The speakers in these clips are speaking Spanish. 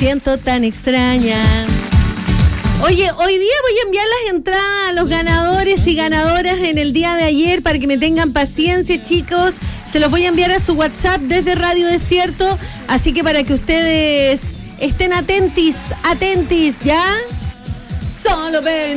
siento tan extraña. Oye, hoy día voy a enviar las entradas a los ganadores y ganadoras en el día de ayer para que me tengan paciencia, chicos. Se los voy a enviar a su WhatsApp desde Radio Desierto, así que para que ustedes estén atentis, ¿ya? Solo veo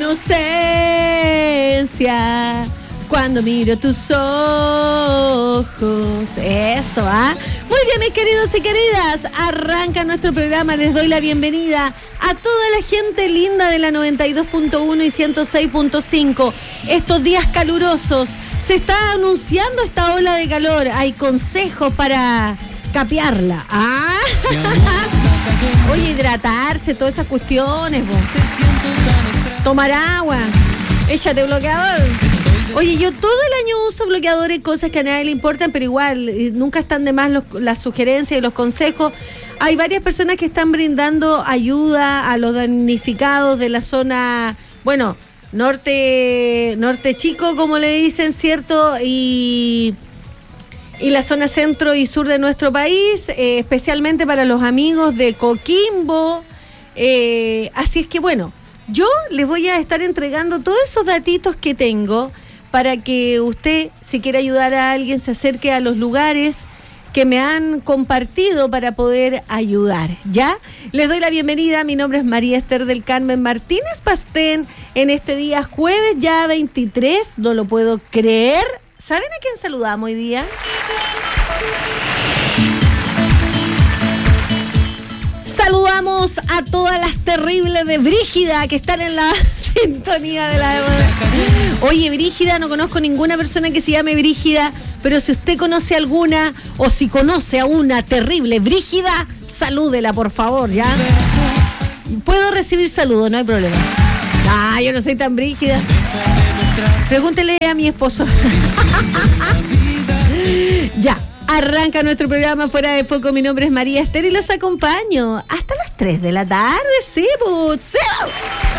inocencia cuando miro tus ojos. Eso, ¿ah? Muy bien, mis queridos y queridas. Arranca nuestro programa. Les doy la bienvenida a toda la gente linda de la 92.1 y 106.5. Estos días calurosos. Se está anunciando esta ola de calor. Hay consejos para capearla. ¿Ah? Oye, hidratarse, todas esas cuestiones, vos. Tomar agua. Échate bloqueador. Oye, yo todo el año uso bloqueadores, cosas que a nadie le importan, pero igual, nunca están de más las sugerencias y los consejos. Hay varias personas que están brindando ayuda a los damnificados de la zona, bueno, norte chico, como le dicen, ¿cierto? Y la zona centro y sur de nuestro país, especialmente para los amigos de Coquimbo. Así es que, bueno, yo les voy a estar entregando todos esos datitos que tengo para que usted, si quiere ayudar a alguien, se acerque a los lugares que me han compartido para poder ayudar, ¿ya? Les doy la bienvenida, mi nombre es María Esther del Carmen Martínez Pastén, en este día jueves ya 23, no lo puedo creer. ¿Saben a quién saludamos hoy día? Saludamos a todas las terribles de Brígida que están en la sintonía de la... Oye, Brígida, no conozco ninguna persona que se llame Brígida, pero si usted conoce alguna o si conoce a una terrible Brígida, salúdela, por favor, ¿ya? Puedo recibir saludos, no hay problema. Ah, yo no soy tan Brígida. Pregúntele a mi esposo. Ya. Arranca nuestro programa Fuera de Foco. Mi nombre es María Esther y los acompaño hasta las 3 de la tarde. Sí, pues.